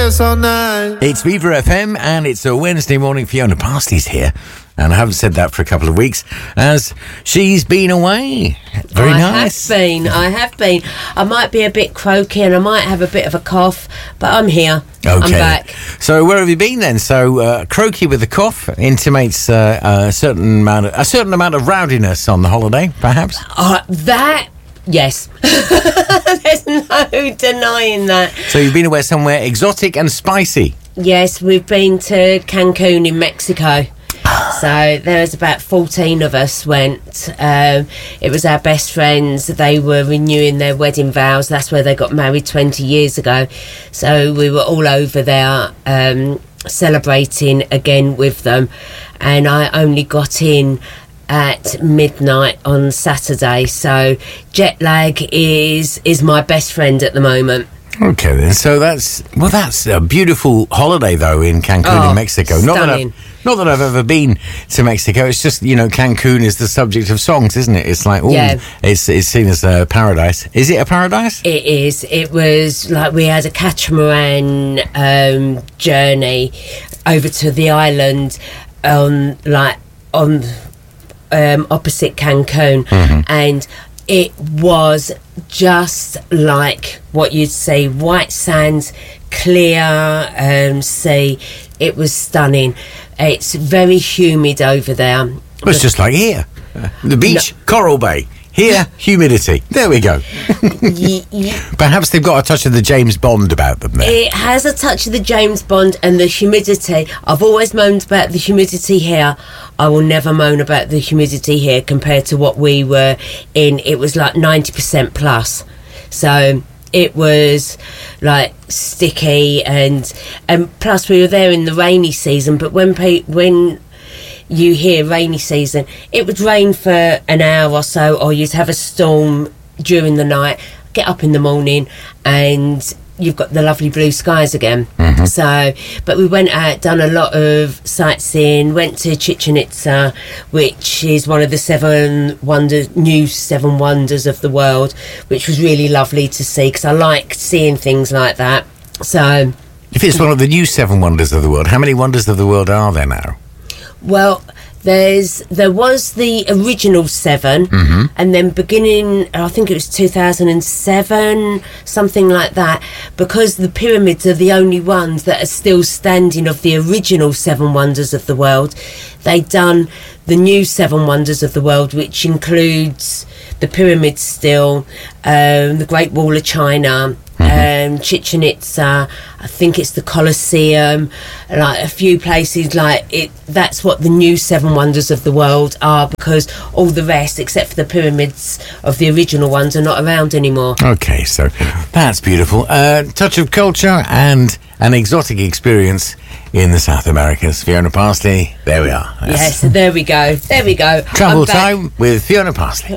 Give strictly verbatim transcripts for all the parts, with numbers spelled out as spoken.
dance all night. It's Viva F M and it's a Wednesday morning. Fiona Parsley's here. And I haven't said that for a couple of weeks as she's been away. Very I nice. I have been. I have been. I might be a bit croaky and I might have a bit of a cough, but I'm here. Okay. I'm back. So where have you been then? So uh, croaky with a cough intimates uh, a certain amount of, a certain amount of rowdiness on the holiday, perhaps? Uh, that... Yes. There's no denying that. So you've been away somewhere exotic and spicy? Yes, we've been to Cancun in Mexico. So there was about fourteen of us went. Um, it was our best friends. They were renewing their wedding vows. That's where they got married twenty years ago. So we were all over there um, celebrating again with them. And I only got in at midnight on Saturday. So jet lag is is my best friend at the moment. Okay then, so that's well, that's a beautiful holiday though in Cancun oh, in Mexico. Not that I've, not that I've ever been to Mexico. It's just, you know, Cancun is the subject of songs, isn't it? It's like, oh, yeah. it's it's seen as a paradise. Is it a paradise? It is. It was like we had a catamaran um, journey over to the island, on like on um, opposite Cancun, mm-hmm. and it was just like what you'd see, white sands, clear um, sea. It was stunning. It's very humid over there. Well, it's just like here. Uh, the beach, no. Coral Bay. Here, humidity. There we go. y- y- Perhaps they've got a touch of the James Bond about them there. It has a touch of the James Bond and the humidity. I've always moaned about the humidity here. I will never moan about the humidity here compared to what we were in. It was like ninety percent plus. So it was like sticky, and and plus we were there in the rainy season. But when pe- when you hear rainy season, it would rain for an hour or so, or you'd have a storm during the night, get up in the morning and you've got the lovely blue skies again. Mm-hmm. So, but we went out, done a lot of sightseeing, went to Chichen Itza, which is one of the seven wonders, new seven wonders of the world, which was really lovely to see because I like seeing things like that. So, if it's one of the new seven wonders of the world, how many wonders of the world are there now? Well, there's there was the original seven, mm-hmm. and then beginning, I think it was two thousand seven, something like that, because the pyramids are the only ones that are still standing of the original seven wonders of the world. They done the new seven wonders of the world, which includes the pyramids still, um, the Great Wall of China, mm-hmm. um, Chichen Itza, I think it's the Colosseum, like a few places like it. That's what the new seven wonders of the world are, because all the rest, except for the pyramids of the original ones, are not around anymore. Okay, so that's beautiful. Uh, touch of culture and an exotic experience in the South Americas. Fiona Parsley, there we are. That's yes, there we go. There we go. Travel time with Fiona Parsley.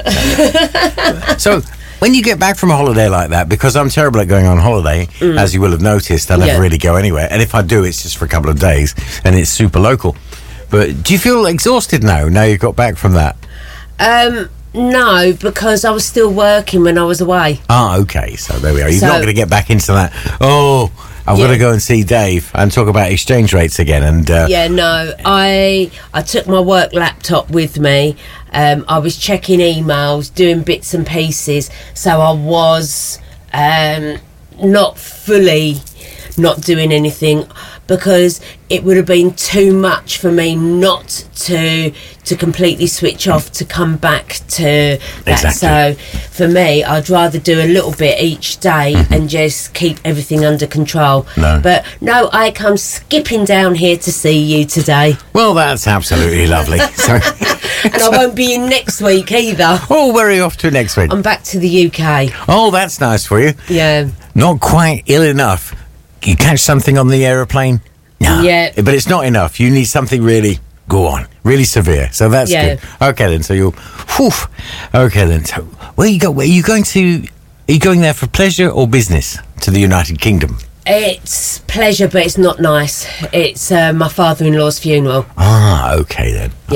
So, when you get back from a holiday like that, because I'm terrible at going on holiday, mm. as you will have noticed, I never yeah. really go anywhere. And if I do, it's just for a couple of days, and it's super local. But do you feel exhausted now, now you've got back from that? Um... No, because I was still working when I was away. Ah, okay. So there we are. You're so, not going to get back into that. Oh, I've yeah. got to go and see Dave and talk about exchange rates again. And uh, yeah, no, I I took my work laptop with me. Um, I was checking emails, doing bits and pieces. So I was um, not fully not doing anything, because it would have been too much for me not to to completely switch off to come back to that. Exactly. So for me, I'd rather do a little bit each day mm-hmm. and just keep everything under control. No. But no, I come skipping down here to see you today. Well, that's absolutely lovely. So, and I won't be in next week either. Oh, where are you off to next week? I'm back to the U K. Oh, that's nice for you. Yeah. Not quite ill enough. You catch something on the aeroplane? No. Yeah. But it's not enough. You need something really, go on, really severe. So that's yeah. good. Okay then, so you'll, whew. Okay then, so where you go? Where are you going to, are you going there for pleasure or business to the United Kingdom? It's pleasure, but it's not nice. It's uh, my father-in-law's funeral. Ah, okay then. Yeah.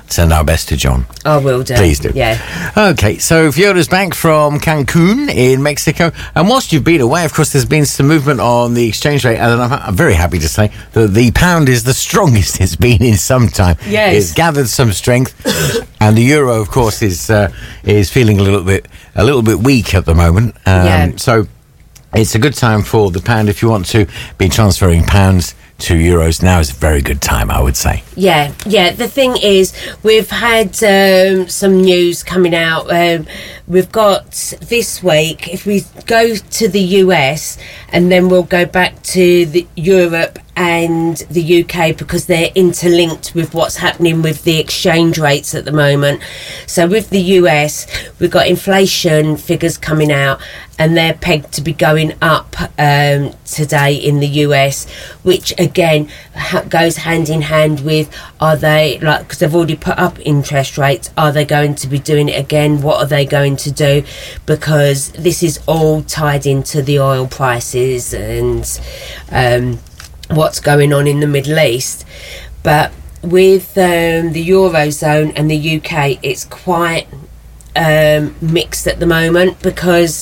send our best to John. I will do. Please do. Yeah. Okay, so Fiona's back from Cancun in Mexico. And whilst you've been away, of course, there's been some movement on the exchange rate. And I'm, I'm very happy to say that the pound is the strongest it's been in some time. Yes. It's gathered some strength. And the euro, of course, is uh, is feeling a little bit a little bit weak at the moment. Um, Yeah. So it's a good time for the pound. If you want to be transferring pounds to euros, now is a very good time, I would say. Yeah, yeah. The thing is, we've had um, some news coming out. Um, we've got this week, if we go to the U S and then we'll go back to the Europe and the U K, because they're interlinked with what's happening with the exchange rates at the moment. So with the U S, we've got inflation figures coming out, and they're pegged to be going up um, today in the U S, which again ha- goes hand in hand with, are they, like, because they've already put up interest rates, are they going to be doing it again? What are they going to do? Because this is all tied into the oil prices and um, what's going on in the Middle East. But with um, the Eurozone and the U K, it's quite um, mixed at the moment, because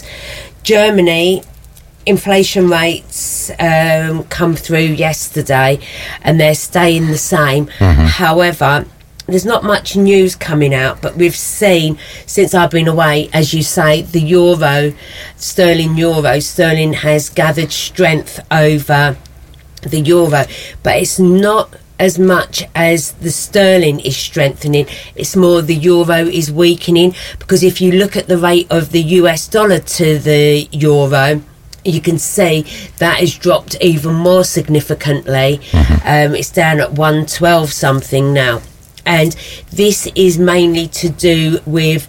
Germany inflation rates um, come through yesterday and they're staying the same. Mm-hmm. However, there's not much news coming out, but we've seen, since I've been away, as you say, the euro, sterling euro, sterling has gathered strength over the euro, but it's not as much as the sterling is strengthening. It's more the euro is weakening, because if you look at the rate of the U S dollar to the euro, you can see that has dropped even more significantly. Mm-hmm. Um, it's down at one twelve something now. And this is mainly to do with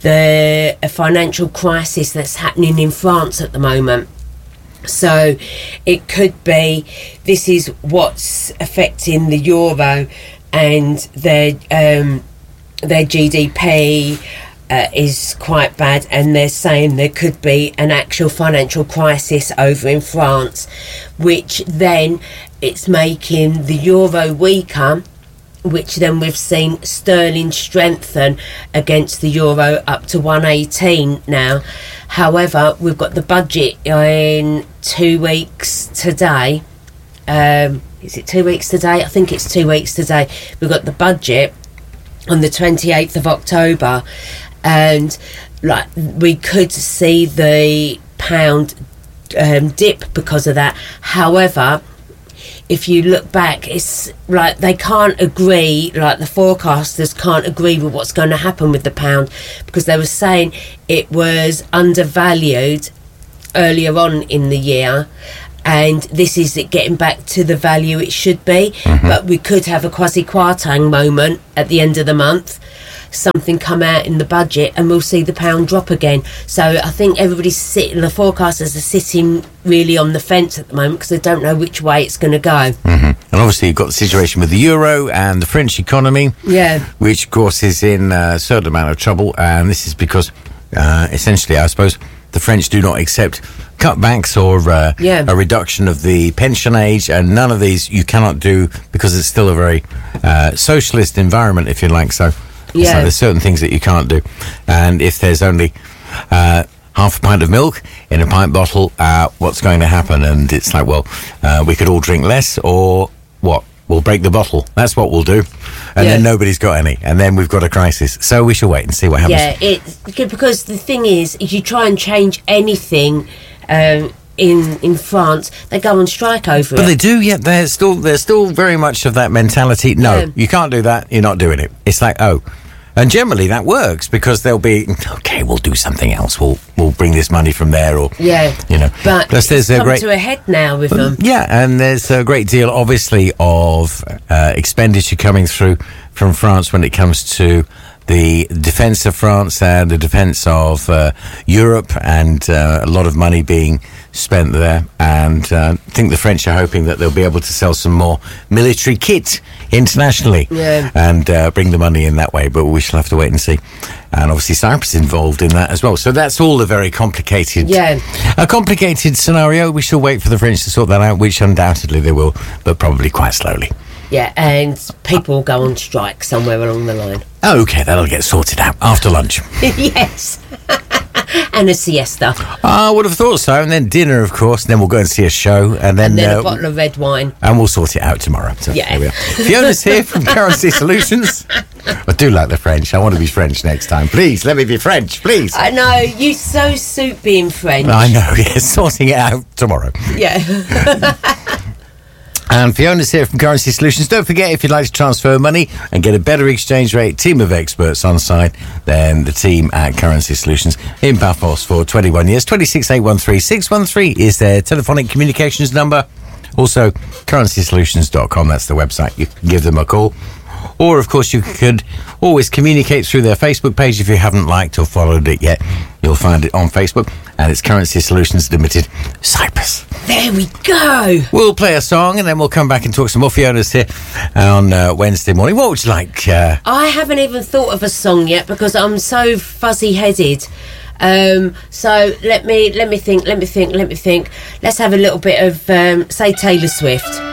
the a financial crisis that's happening in France at the moment. So it could be this is what's affecting the euro, and their um, their G D P uh, is quite bad, and they're saying there could be an actual financial crisis over in France, which then it's making the euro weaker, which then we've seen sterling strengthen against the euro up to one eighteen now. However, we've got the budget in two weeks today. Um, is it two weeks today? I think it's two weeks today. We've got the budget on the twenty-eighth of October, and like we could see the pound um, dip because of that. However, if you look back, it's like they can't agree, like the forecasters can't agree with what's going to happen with the pound, because they were saying it was undervalued earlier on in the year, and this is it getting back to the value it should be. Mm-hmm. But we could have a Kwasi-Kwarteng moment at the end of the month, something come out in the budget, and we'll see the pound drop again. So I think everybody's sitting, the forecasters are sitting really on the fence at the moment, because they don't know which way it's going to go. Mm-hmm. And obviously you've got the situation with the euro and the French economy, yeah, which of course is in a certain amount of trouble, and this is because uh, essentially, I suppose, the French do not accept cutbacks or uh, yeah. a reduction of the pension age, and none of these you cannot do, because it's still a very uh, socialist environment, if you like. So Yeah. So there's certain things that you can't do. And if there's only uh, half a pint of milk in a pint bottle, uh, what's going to happen? And it's like, well, uh, we could all drink less, or what? We'll break the bottle. That's what we'll do. And yeah. then nobody's got any. And then we've got a crisis. So we shall wait and see what happens. Yeah, it's because the thing is, if you try and change anything um, in in France, they go on strike over but it. But they do, yet yeah, there's still, there's still very much of that mentality. No, yeah. you can't do that. You're not doing it. It's like, oh... And generally that works, because they'll be, okay, we'll do something else. We'll we'll bring this money from there, or yeah, you know. But Plus, there's it's a come great to a head now with them. Yeah, and there's a great deal, obviously, of uh, expenditure coming through from France when it comes to the defence of France and the defence of uh, Europe, and uh, a lot of money being spent there. And uh, I think the French are hoping that they'll be able to sell some more military kit internationally, yeah. and uh, bring the money in that way. But we shall have to wait and see. And obviously Cyprus involved in that as well. So that's all a very complicated, yeah. a complicated scenario. We shall wait for the French to sort that out, which undoubtedly they will, but probably quite slowly. Yeah, and people will go on strike somewhere along the line. Okay, that'll get sorted out after lunch. Yes. And a siesta. I would have thought so. And then dinner, of course. And then we'll go and see a show. And then, and then uh, a bottle of red wine. And we'll sort it out tomorrow. So yeah. There we are. Fiona's here from Currency Solutions. I do like the French. I want to be French next time. Please, let me be French, please. I know. You so suit being French. I know, yeah. Sorting it out tomorrow. Yeah. And Fiona's here from Currency Solutions. Don't forget, if you'd like to transfer money and get a better exchange rate, team of experts on site, then the team at Currency Solutions in Paphos for twenty-one years. two six eight one three six one three is their telephonic communications number. Also, currency solutions dot com, that's the website. You can give them a call. Or, of course, you could always communicate through their Facebook page if you haven't liked or followed it yet. You'll find it on Facebook, and it's Currency Solutions Limited, Cyprus. There we go. We'll play a song, and then we'll come back and talk some more. Fiona's here on uh, Wednesday morning. What would you like? Uh... I haven't even thought of a song yet because I'm so fuzzy-headed. Um, so let me let me think, let me think, let me think. Let's have a little bit of, um, say, Taylor Swift.